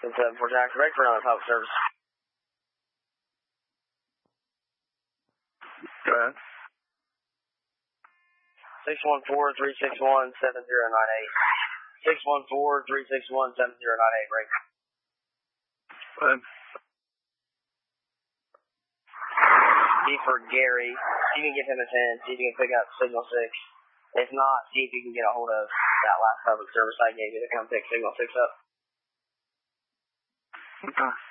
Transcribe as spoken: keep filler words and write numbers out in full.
Austin seven four Jackson, ready for another public service. Go ahead. six one four, three six one, seven zero nine eight. six one four, three six one, seven zero nine eight, break. Go ahead. D for Gary. See if you can get him a ten. See if you can pick up signal six. If not, see if you can get a hold of that last public service I gave you to come pick signal six up. Okay.